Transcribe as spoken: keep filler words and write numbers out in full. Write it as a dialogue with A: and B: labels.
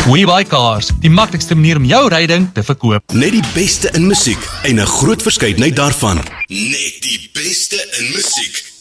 A: WeBuyCars, die maklikste manier om jou ryding te verkoop.
B: Net die beste in musiek en 'n groot verskeidenheid daarvan. Net die beste in musiek.